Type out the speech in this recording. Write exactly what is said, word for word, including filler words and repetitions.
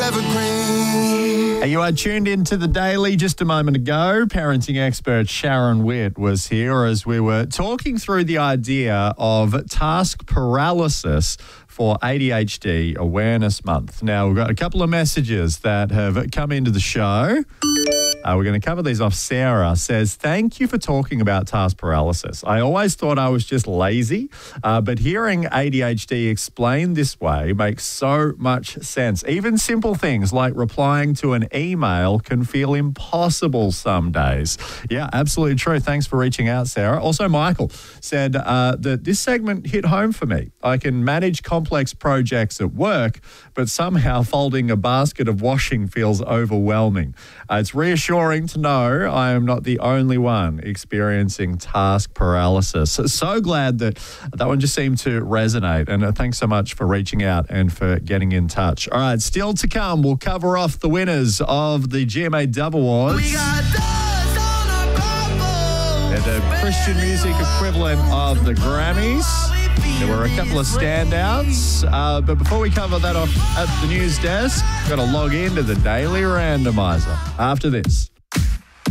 forever green. You are tuned into the Daily just a moment ago. Parenting expert Sharon Witt was here as we were talking through the idea of task paralysis for A D H D Awareness Month. Now, we've got a couple of messages that have come into the show. Uh, we're going to cover these off. Sarah says, thank you for talking about task paralysis. I always thought I was just lazy, uh, but hearing A D H D explained this way makes so much sense. Even simple things like replying to an email can feel impossible some days. Yeah, absolutely true. Thanks for reaching out, Sarah. Also, Michael said uh, that this segment hit home for me. I can manage complex projects at work, but somehow folding a basket of washing feels overwhelming. Uh, it's reassuring to know I am not the only one experiencing task paralysis. So glad that that one just seemed to resonate. And uh, thanks so much for reaching out and for getting in touch. All right, still to come, we'll cover off the winners of the G M A Dove Awards. We got dust on our bubbles. And the Christian music equivalent of the Grammys. There were a couple of standouts, uh, but before we cover that off at the news desk, got to log into the Daily Randomizer after this.